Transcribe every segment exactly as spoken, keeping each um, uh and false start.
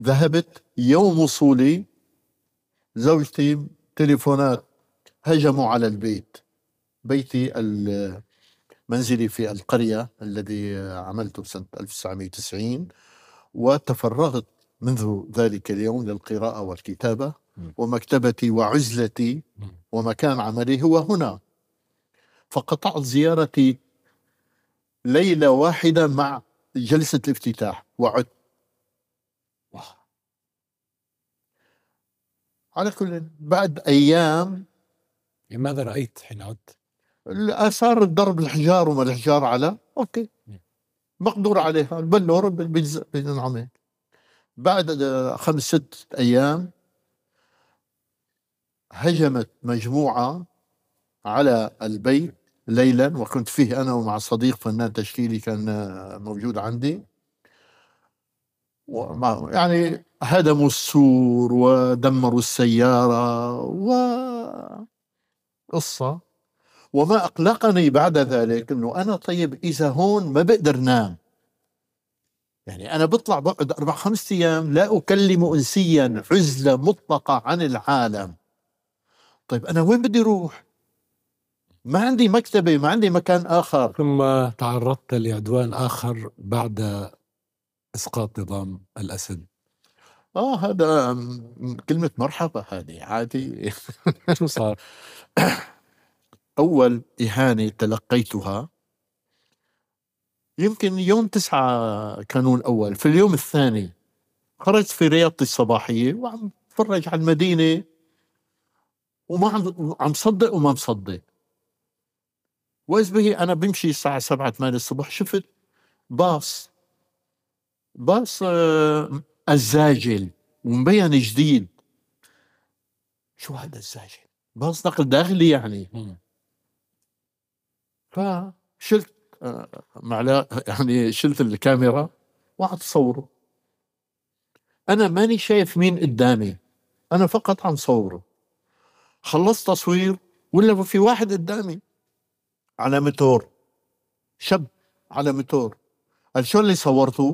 ذهبت يوم وصولي زوجتي تليفونات، هجموا على البيت، بيتي المنزلي في القرية الذي عملته سنة ألف وتسعمائة وتسعين، وتفرغت منذ ذلك اليوم للقراءة والكتابة، ومكتبتي وعزلتي ومكان عملي هو هنا. فقطعت زيارتي ليلة واحدة مع جلسة الافتتاح وعدت. على كل، بعد أيام، ماذا رأيت حين عدت؟ آثار الضرب، الحجار وما الحجار على أوكي مقدور عليها، البلور بينعمل. بعد خمس ست أيام هجمت مجموعة على البيت ليلا، وكنت فيه أنا ومع صديق فنان تشكيلي كان موجود عندي، يعني هدموا السور ودمروا السيارة وقصة. وما أقلقني بعد ذلك أنه أنا طيب إذا هون ما بقدر نام، يعني أنا بطلع بقعد أربع خمس أيام لا أكلم إنسيا، عزلة مطلقة عن العالم. طيب أنا وين بدي روح؟ ما عندي مكتبة، ما عندي مكان آخر. ثم تعرضت لعدوان آخر بعد إسقاط نظام الأسد. آه هذا كلمة مرحبا، هذه عادي. شو صار؟ أول إهانة تلقيتها يمكن يوم تسعة كانون أول، في اليوم الثاني خرجت في رياضتي الصباحية وعم اتفرج على المدينة، وما عم عم صدق وما مصدق. وإذ به أنا بمشي الساعة سبعة ثمانية الصبح، شفت باص باص آه الزاجل ومبين جديد. شو هذا الزاجل؟ باص نقل داخلي يعني. فشلت آه معلا يعني شلت الكاميرا وقعدت صوره. أنا ماني شايف مين قدامي، أنا فقط عم صوره. خلصت تصوير ولا في واحد قدامي على موتور، شاب على موتور. قال شو اللي صورته؟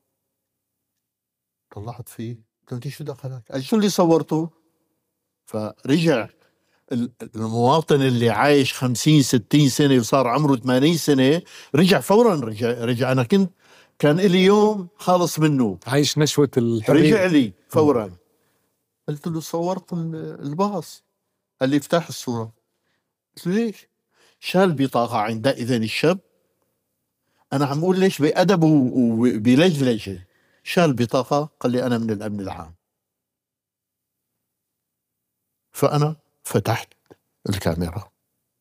طلعت فيه قلت شو دخلك؟ قال شو اللي صورته؟ فرجع المواطن اللي عايش خمسين ستين سنة وصار عمره ثمانين سنة، رجع فورا. رجع رجع أنا كنت كان إلي يوم خالص منه، عايش نشوة الحرية. رجع لي فورا. قلت له صورت الباص. قال لي افتح الصورة. قلت له ليش؟ شال بطاقة عندئذ الشاب، أنا عم أقول ليش بأدب وبلجلجة. شال بطاقة قال لي أنا من الأمن العام. فأنا فتحت الكاميرا،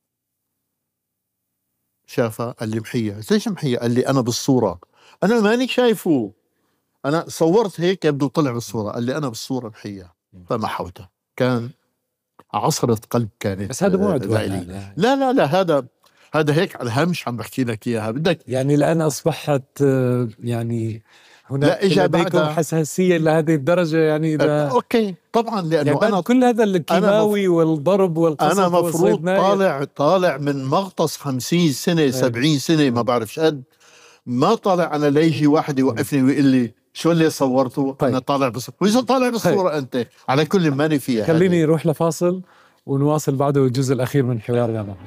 شافها قال لي محية. ليش محية؟ قال لي أنا بالصورة، أنا ماني شايفه، أنا صورت هيك يبدو طلع بالصورة. قال لي أنا بالصورة محية. فمحوته. كان عصرة قلب كانت. بس هذا مو عدوان. لا لا لا هذا هذا هيك على الهمش عم بحكي لك إياها. بدك يعني الآن أصبحت يعني هناك لديكم حساسية لهذه الدرجة يعني إذا أوكي طبعا لأنه يعني أنا كل هذا الكيماوي مف... والضرب والقصف أنا مفروض طالع طالع من مغطس خمسين سنة سبعين سنة ما بعرف شد، ما طالع أنا ليجي واحد يوقفني ويقول لي شو اللي صورته. طيب. أنا طالع بصورة، وإذا طالع بالصورة طيب. أنت على كل ماني فيها. خليني نروح لفاصل ونواصل بعده الجزء الأخير من حوارنا معه.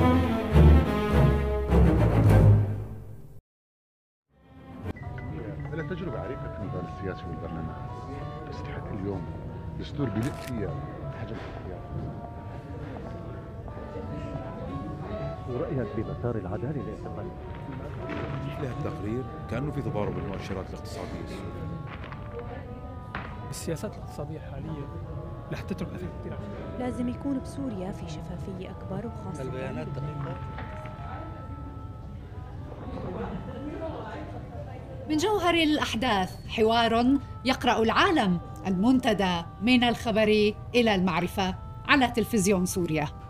تجربة عريقة في النظام السياسي والبرلمان، تستحق اليوم دستور بلق فيها حجم الحياة. ورأيك بمسار العدالة لإعتقال مثل التقرير كأنه في تضارب بالمؤشرات الاقتصادية السورية. السياسات الاقتصادية الحالية رح تترك أثر كثير. لازم يكون بسوريا في شفافية أكبر وخاصة البيانات دقيقة. من جوهر الأحداث حوار يقرأ العالم، المنتدى من الخبر إلى المعرفة على تلفزيون سوريا.